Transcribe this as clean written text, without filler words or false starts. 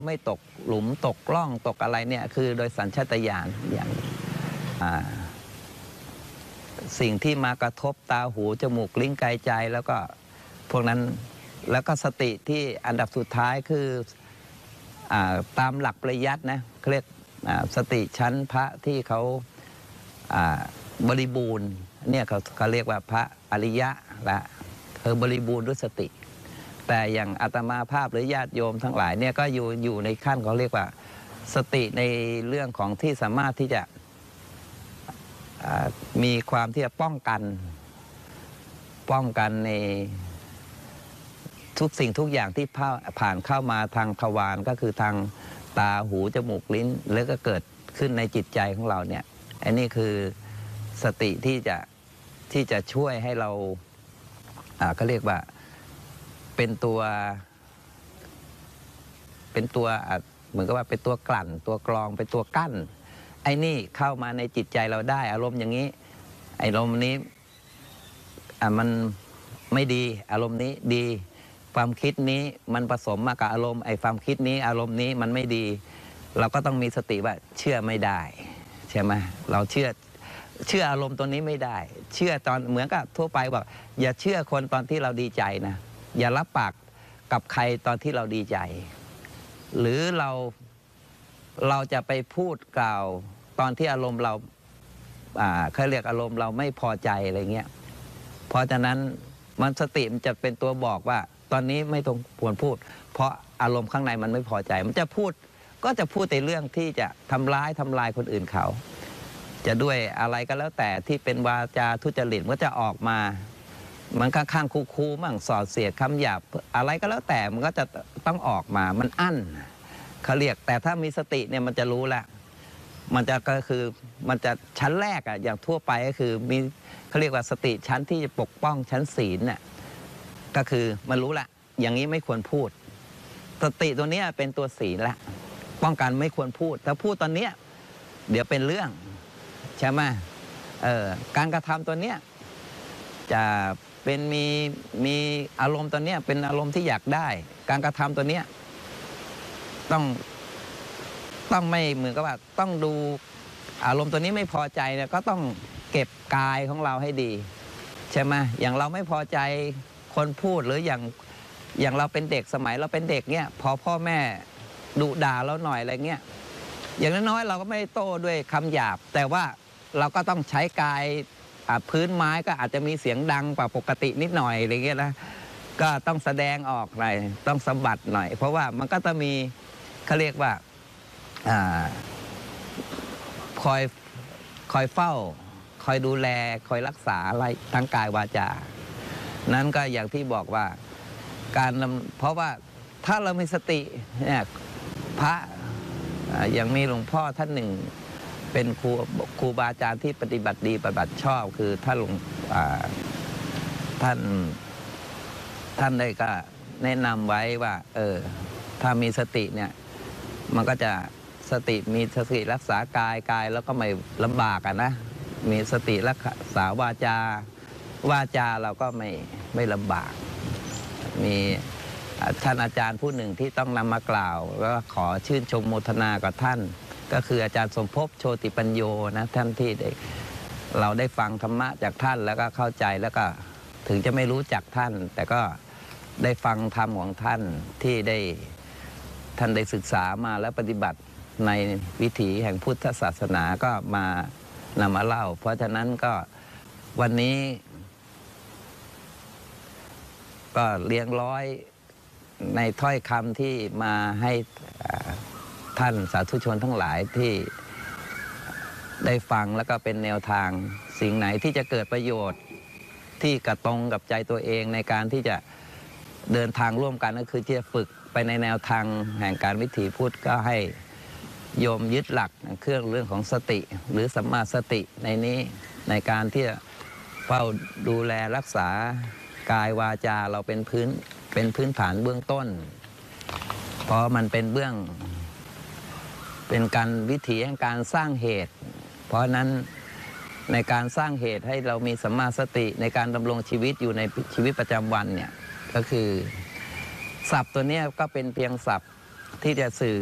ไม่ตกหลุมตกล่องตกอะไรเนี่ยคือโดยสัญชาตญาณอย่างสิ่งที่มากระทบตาหูจมูกลิ้นกายใจแล้วก็พวกนั้นแล้วก็สติที่อันดับสุดท้ายคือตามหลักปริยัตินะเขาเรียกสติชั้นพระที่เขาบริบูรณ์เนี่ยเขาเรียกว่าพระอริยะละบริบูรณ์ด้วยสติแต่อย่างอาตมาภาพหรือญาติโยมทั้งหลายเนี่ยก็อยู่ในขั้นเขาเรียกว่าสติในเรื่องของที่สามารถที่จะมีความที่จะป้องกันในทุกสิ่งทุกอย่างที่ผ่านเข้ามาทางทวารก็คือทางตาหูจมูกลิ้นแล้วก็เกิดขึ้นในจิตใจของเราเนี่ยอันนี้คือสติที่จะช่วยให้เราเขาเรียกว่าเป็นตัวเหมือนกับว่าเป็นตัวกลั่นตัวกรองเป็นตัวกั้นไอ้นี่เข้ามาในจิตใจเราได้อารมณ์อย่างนี้อารมณ์นี้มันไม่ดีอารมณ์นี้ดีความคิดนี้มันผสมมากับอารมณ์ไอ้ความคิดนี้อารมณ์นี้มันไม่ดีเราก็ต้องมีสติว่าเชื่อไม่ได้ใช่ไหมเราเชื่ออารมณ์ตัวนี้ไม่ได้เชื่อตอนเหมือนกับทั่วไปบอกอย่าเชื่อคนตอนที่เราดีใจนะอย่ารับปากกับใครตอนที่เราดีใจหรือเราจะไปพูดกล่าวตอนที่อารมณ์เราเขาเรียกอารมณ์เราไม่พอใจอะไรเงี้ยเพราะฉะนั้นมันสติมันจะเป็นตัวบอกว่าตอนนี้ไม่ต้องควรพูดเพราะอารมณ์ข้างในมันไม่พอใจมันจะพูดก็จะพูดในเรื่องที่จะทำลายคนอื่นเขาจะด้วยอะไรก็แล้วแต่ที่เป็นวาจาทุจริตมันก็จะออกมามันข้างๆคูๆมั่งสอดเสียดคำหยาบอะไรก็แล้วแต่มันก็จะต้องออกมามันอั้นเขาเรียกแต่ถ้ามีสติเนี่ยมันจะรู้แล้วมันจะก็คือมันจะชั้นแรกอย่างทั่วไปก็คือมีเขาเรียกว่าสติชั้นที่จะปกป้องชั้นศีลน่ะก็คือมันรู้ละอย่างนี้ไม่ควรพูดสติตัวนี้เป็นตัวศีลละป้องกันไม่ควรพูดถ้าพูดตอนเนี้ยเดี๋ยวเป็นเรื่องใช่ไหมการกระทำตัวเนี้ยจะเป็นมีอารมณ์ตัวเนี้ยเป็นอารมณ์ที่อยากได้การกระทำตัวเนี้ยต้องไม่เหมือนกับว่าต้องดูอารมณ์ตัวนี้ไม่พอใจเนี่ยก็ต้องเก็บกายของเราให้ดีใช่ไหมอย่างเราไม่พอใจคนพูดหรืออย่างเราเป็นเด็กสมัยเราเป็นเด็กเนี่ยพอพ่อแม่ดุด่าเราหน่อยอะไรเงี้ยอย่างน้อยๆเราก็ไม่โต้ด้วยคำหยาบแต่ว่าเราก็ต้องใช้กายพื้นไม้ก็อาจจะมีเสียงดังกว่าปกตินิดหน่อยอะไรเงี้ยนะก็ต้องแสดงออกหน่อยต้องสะบัดหน่อยเพราะว่ามันก็จะมีเขาเรียกว่าคอยเฝ้าคอยดูแลคอยรักษาอะไรทั้งกายวาจานั้นก็อย่างที่บอกว่าเพราะว่าถ้าเรามีสติเนี่ยพระอย่างมีหลวงพ่อท่านหนึ่งเป็นครูบาอาจารย์ที่ปฏิบัติดีปฏิบัติชอบคือท่านได้ก็แนะนำไว้ว่าถ้ามีสติเนี่ยมันก็จะมีสติรักษากายแล้วก็ไม่ลำบากนะมีสติรักษาวาจาเราก็ไม่ลำบากมีท่านอาจารย์ผู้หนึ่งที่ต้องนำมากล่าวแล้วขอชื่นชมโมทนากับท่านก็คืออาจารย์สมภพโชติปัญโยนะท่านที่เราได้ฟังธรรมะจากท่านแล้วก็เข้าใจแล้วก็ถึงจะไม่รู้จักท่านแต่ก็ได้ฟังธรรมของท่านที่ท่านได้ศึกษามาและปฏิบัติในวิถีแห่งพุทธศาสนาก็มานำมาเล่าเพราะฉะนั้นก็วันนี้ก็เรียงร้อยในถ้อยคำที่มาให้ท่านสาธุชนทั้งหลายที่ได้ฟังแล้วก็เป็นแนวทางสิ่งไหนที่จะเกิดประโยชน์ที่กระตรงกับใจตัวเองในการที่จะเดินทางร่วมกันก็คือที่จะฝึกไปในแนวทางแห่งการวิถีพุทธก็ให้โยมยึดหลักเรื่องของสติหรือสัมมาสติในนี้ในการที่จะเฝ้าดูแลรักษากายวาจาเราเป็นพื้นฐานเบื้องต้นเพราะมันเป็นการวิถีแห่งการสร้างเหตุเพราะนั้นในการสร้างเหตุให้เรามีสัมมาสติในการดำรงชีวิตอยู่ในชีวิตประจำวันเนี่ยก็คือศัพท์ตัวนี้ก็เป็นเพียงศัพท์ที่จะสื่อ